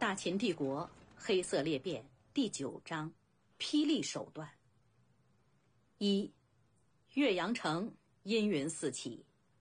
大秦帝国黑色裂变第9章：霹雳手段。1. 岳阳城阴云四起。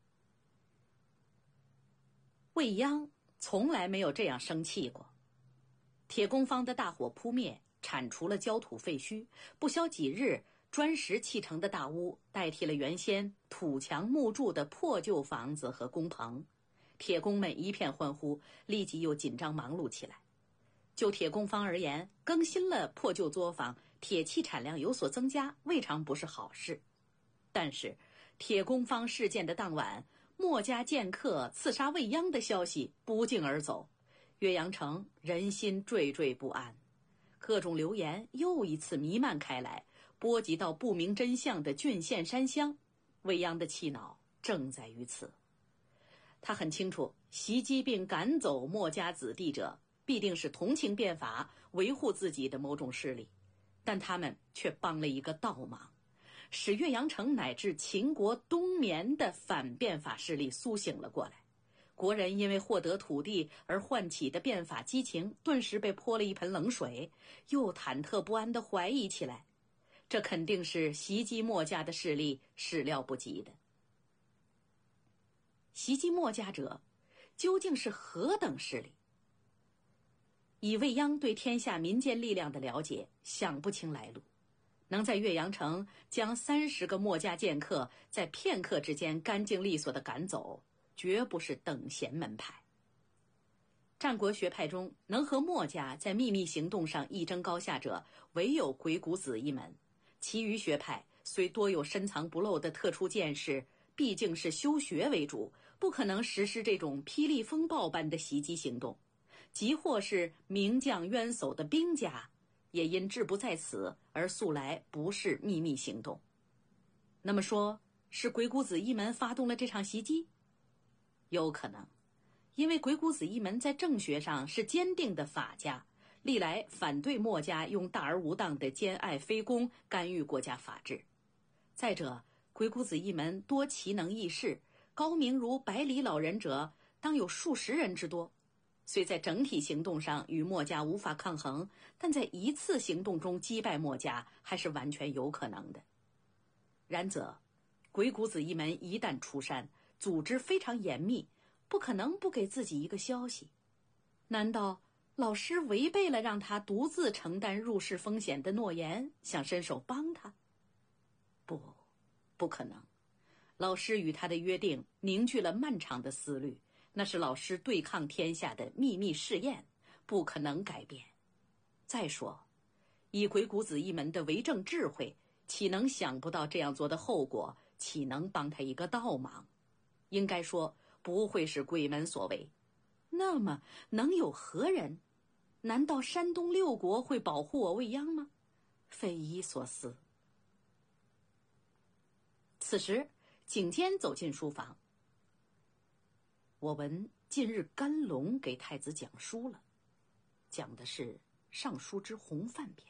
未央从来没有这样生气过。铁工坊的大火扑灭，铲除了焦土废墟，不消几日，砖石砌成的大屋代替了原先土墙木柱的破旧房子和工棚。铁工们一片欢呼，立即又紧张忙碌起来。就铁工坊而言，更新了破旧作坊，铁器产量有所增加，未尝不是好事。但是铁工坊事件的当晚，墨家剑客刺杀未央的消息不胫而走，岳阳城人心惴惴不安，各种流言又一次弥漫开来，波及到不明真相的郡县山乡。未央的气恼正在于此。他很清楚，袭击并赶走墨家子弟者必定是同情变法，维护自己的某种势力，但他们却帮了一个倒忙，使岳阳城乃至秦国冬眠的反变法势力苏醒了过来。国人因为获得土地而唤起的变法激情，顿时被泼了一盆冷水，又忐忑不安地怀疑起来。这肯定是袭击墨家的势力始料不及的。袭击墨家者究竟是何等势力？以未央对天下民间力量的了解，想不清来路。能在岳阳城将30个墨家剑客在片刻之间干净利索地赶走，绝不是等闲门派。战国学派中能和墨家在秘密行动上一争高下者，唯有鬼谷子一门。其余学派虽多有深藏不露的特殊见识，毕竟是修学为主，不可能实施这种霹雳风暴般的袭击行动。即或是名将渊叟的兵家，也因志不在此而素来不是秘密行动。那么说，是鬼谷子一门发动了这场袭击？有可能，因为鬼谷子一门在政学上是坚定的法家，历来反对墨家用大而无当的兼爱非攻干预国家法治。再者，鬼谷子一门多奇能异士，高明如百里老人者当有数十人之多。虽在整体行动上与墨家无法抗衡，但在一次行动中击败墨家还是完全有可能的。然则鬼谷子一门一旦出山，组织非常严密，不可能不给自己一个消息。难道老师违背了让他独自承担入世风险的诺言，想伸手帮他？不可能。老师与他的约定凝聚了漫长的思虑，那是老师对抗天下的秘密试验，不可能改变。再说，以鬼谷子一门的为政智慧，岂能想不到这样做的后果？岂能帮他一个倒忙？应该说，不会是鬼门所为。那么，能有何人？难道山东6国会保护我未央吗？匪夷所思。此时，景监走进书房。我闻近日甘龙给太子讲书了，讲的是《尚书之洪范篇》。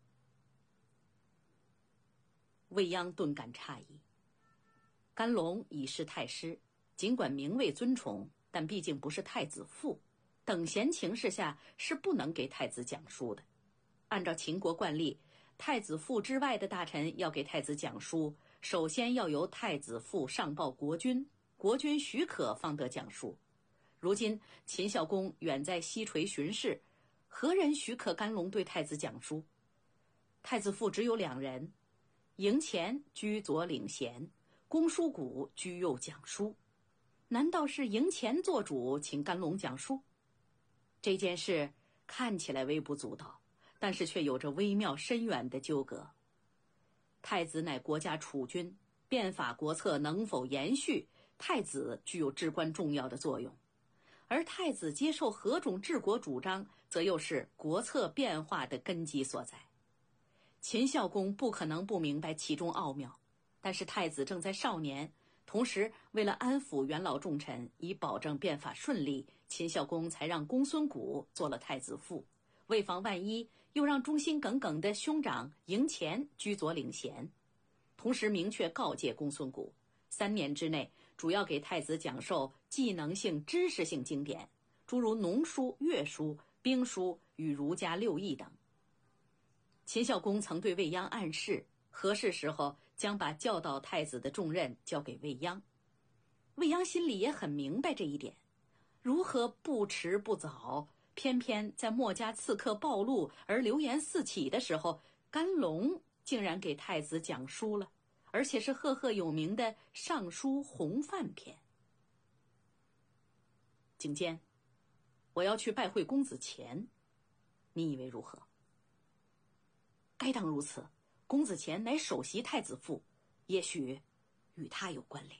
未央顿感诧异。甘龙已是太师，尽管名位尊崇，但毕竟不是太子父，等闲情势下是不能给太子讲书的。按照秦国惯例，太子父之外的大臣要给太子讲书，首先要由太子父上报国君，国君许可方得讲述。如今秦孝公远在西陲巡视，何人许可甘龙对太子讲书？太子父只有2人，营前居左领衔，公叔谷居右讲书。难道是营前做主，请甘龙讲书？这件事看起来微不足道，但是却有着微妙深远的纠葛。太子乃国家储君，变法国策能否延续，太子具有至关重要的作用。而太子接受何种治国主张，则又是国策变化的根基所在。秦孝公不可能不明白其中奥妙，但是太子正在少年，同时为了安抚元老重臣，以保证变法顺利，秦孝公才让公孙谷做了太子父，为防万一，又让忠心耿耿的兄长营前居左领衔，同时明确告诫公孙谷，3年之内主要给太子讲授技能性知识性经典，诸如农书、乐书、 兵书与儒家6艺等。秦孝公曾对未央暗示，合适时候将把教导太子的重任交给未央。未央心里也很明白这一点，如何不迟不早，偏偏在墨家刺客暴露而流言四起的时候，甘龙竟然给太子讲书了，而且是赫赫有名的《尚书洪范篇》。景监，我要去拜会公子虔，你以为如何？该当如此，公子虔乃首席太子父，也许与他有关联。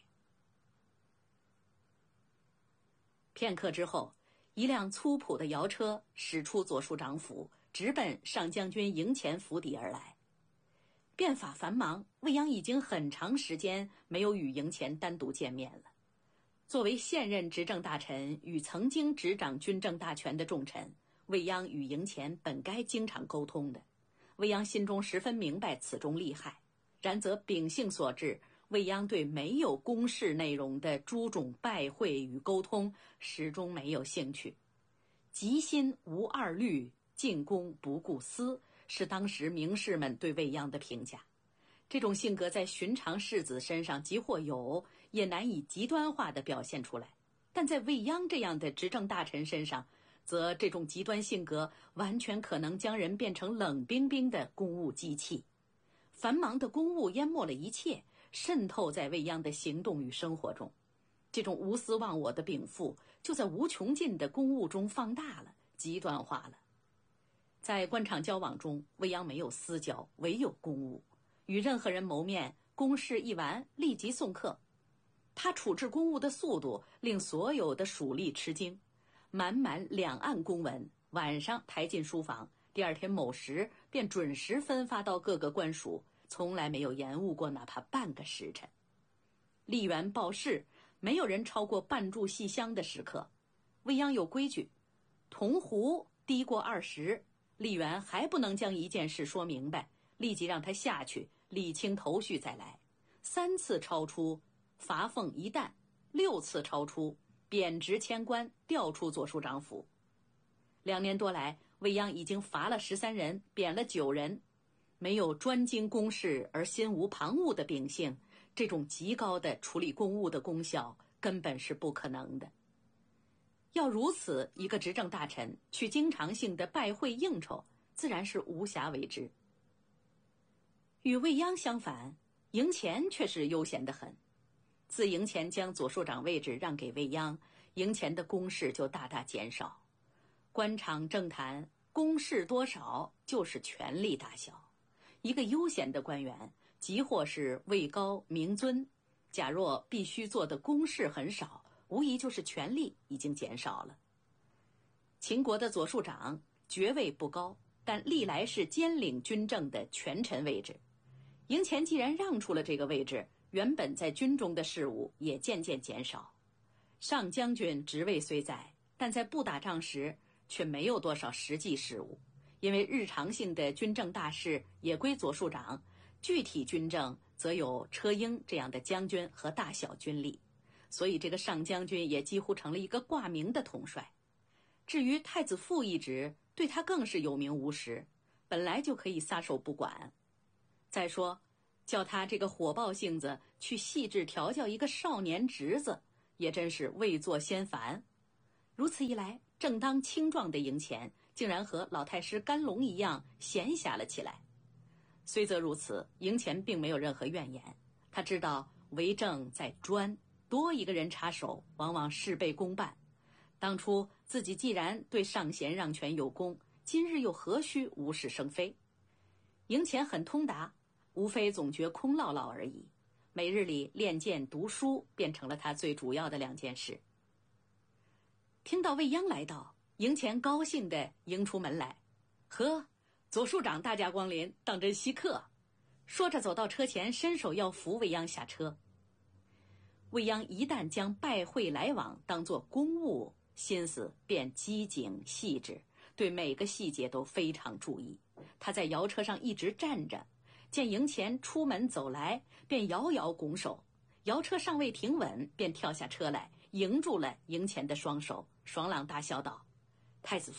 片刻之后，一辆粗朴的摇车驶出左庶长府，直奔上将军营前府邸而来。变法繁忙，未央已经很长时间没有与营前单独见面了。作为现任执政大臣与曾经执掌军政大权的重臣，未央与营前本该经常沟通的。未央心中十分明白此中利害，然则秉性所致，未央对没有公事内容的诸种拜会与沟通始终没有兴趣。急心无二虑，进宫不顾私，是当时名士们对未央的评价。这种性格在寻常士子身上即或有，也难以极端化地表现出来，但在未央这样的执政大臣身上，则这种极端性格完全可能将人变成冷冰冰的公务机器。繁忙的公务淹没了一切，渗透在未央的行动与生活中。这种无私忘我的禀赋，就在无穷尽的公务中放大了，极端化了。在官场交往中，未央没有私交，唯有公务。与任何人谋面，公事一完，立即送客。他处置公务的速度令所有的属吏吃惊，满2案公文，晚上抬进书房，第二天某时便准时分发到各个官署，从来没有延误过哪怕半个时辰。吏员报事，没有人超过半炷细香的时刻。未央有规矩，铜壶低过20，吏员还不能将一件事说明白，立即让他下去理清头绪再来。3次超出，罚俸1担；6次超出，贬职迁官，调出左庶长府。2年多来，未央已经罚了13人，贬了9人。没有专精公事而心无旁骛的秉性，这种极高的处理公务的功效根本是不可能的。要如此一个执政大臣去经常性的拜会应酬，自然是无暇为之。与未央相反，营前却是悠闲得很。自营前将左庶长位置让给未央，营前的公事就大大减少。官场政坛，公事多少就是权力大小。一个悠闲的官员，即或是位高名尊，假若必须做的公事很少，无疑就是权力已经减少了。秦国的左庶长爵位不高，但历来是兼领军政的权臣位置。营前既然让出了这个位置，原本在军中的事务也渐渐减少。上将军职位虽在，但在不打仗时却没有多少实际事务，因为日常性的军政大事也归左庶长，具体军政则有车英这样的将军和大小军力，所以这个上将军也几乎成了一个挂名的统帅。至于太子父一职，对他更是有名无实，本来就可以撒手不管。再说，叫他这个火爆性子去细致调教一个少年侄子，也真是未作先凡。如此一来，正当青壮的营前竟然和老太师甘龙一样闲暇了起来。虽则如此，营前并没有任何怨言。他知道为政在专，多一个人插手，往往事倍功半。当初自己既然对上贤让权有功，今日又何须无事生非？营前很通达，无非总觉空落落而已。每日里练剑读书变成了他最主要的2件事。听到未央来到，营前高兴地迎出门来，呵，左庶长大驾光临，当真稀客。说着走到车前，伸手要扶未央下车。未央一旦将拜会来往当作公务，心思便机警细致，对每个细节都非常注意。他在摇车上一直站着，见营前出门走来，便摇摇拱手，摇车尚未停稳，便跳下车来，迎住了营前的双手，爽朗大笑道：“太子父，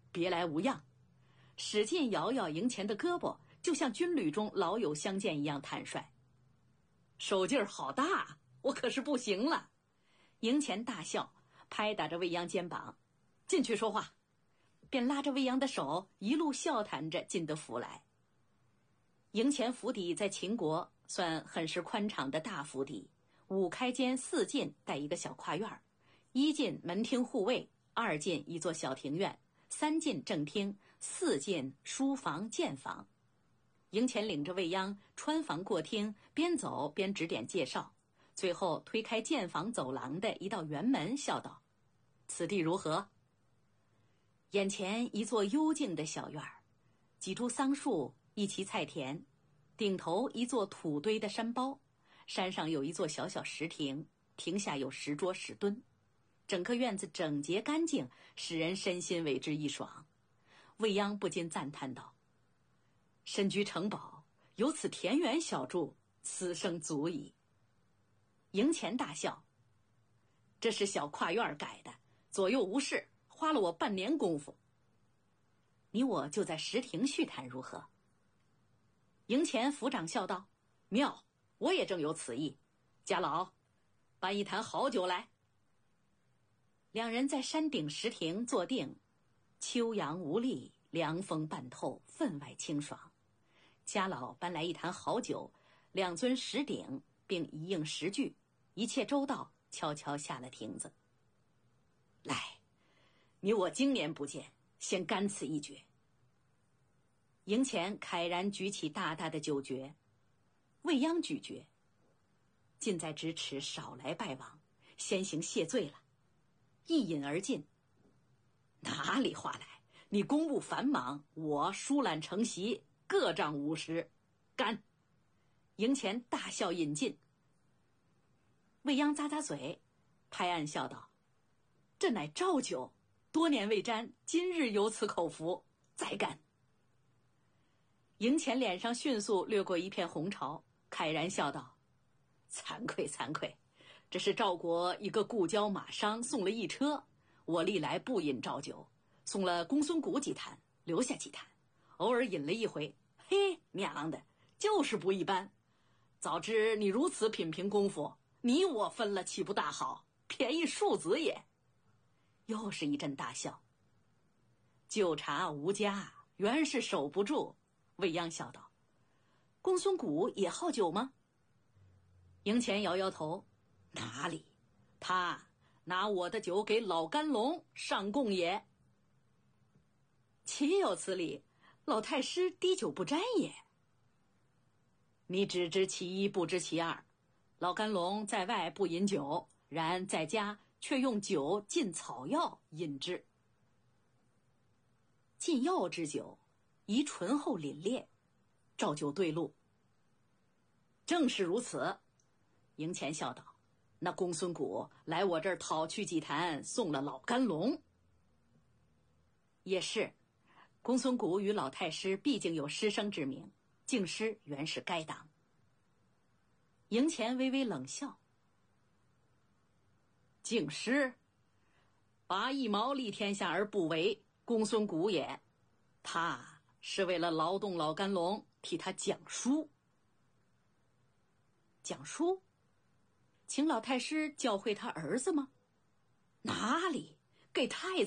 别来无恙，使劲摇摇赢钱的胳膊，就像军旅中老友相见一样坦率。手劲儿好大，我可是不行了。赢钱大笑，拍打着未央肩膀，进去说话，便拉着未央的手，一路笑谈着进得府来。赢钱府邸在秦国算很是宽敞的大府邸，5开间4进带一个小跨院，1进门厅护卫，2进一座小庭院，3进正厅，4进书房监房。赢钱领着未央穿房过厅，边走边指点介绍，最后推开监房走廊的一道圆门，笑道：“此地如何？”眼前一座幽静的小院，几株桑树，一畦菜田，顶头一座土堆的山包，山上有一座小小石亭，亭下有石桌石墩，整个院子整洁干净，使人身心为之一爽。未央不禁赞叹道：“身居城堡，有此田园小筑，此生足矣。”赢钱大笑：“这是小跨院改的，左右无事，花了我半年功夫。你我就在石亭叙谈如何？”赢钱抚掌笑道：“妙，我也正有此意。家老，搬一坛好酒来。”两人在山顶石亭坐定，秋阳无力，凉风半透，分外清爽。家老搬来一坛好酒，2尊石鼎，并一应石具，一切周到，悄悄下了亭子。来，你我经年不见，先干此一决。赢钱慨然举起大大的酒爵，未央咀嚼，近在咫尺，少来拜望，先行谢罪了。一饮而尽。哪里话来，你公务繁忙，我疏懒成习，各仗50，干！赢钱大笑饮尽。未央咂咂嘴，拍案笑道：“这乃赵酒，多年未沾，今日有此口福，再干！”赢钱脸上迅速掠过一片红潮，慨然笑道：“惭愧惭愧，这是赵国一个故交马商送了1车，我历来不饮赵酒，送了公孙谷几坛，留下几坛，偶尔饮了一回，嘿，娘的，就是不一般。早知你如此品评功夫，你我分了岂不大好？便宜庶子也。”又是一阵大笑。酒茶无家，原是守不住。未央笑道：“公孙谷也好酒吗？”赢钱摇摇头：“哪里，他拿我的酒给老甘龙上供也。”“岂有此理，老太师滴酒不沾也。”“你只知其一，不知其二。老甘龙在外不饮酒，然在家却用酒浸草药饮之。浸药之酒，宜醇厚凛冽。”赵酒对路：“正是如此。”赢钱笑道：“那公孙谷来我这儿讨去几坛，送了老甘龙。”也是，公孙谷与老太师毕竟有师生之名，敬师原是该当。赢钱微微冷笑：“敬师，拔一毛利天下而不为，公孙谷也。他是为了劳动老甘龙，替他讲书。”“讲书？请老太师教会他儿子吗？”“哪里，给太子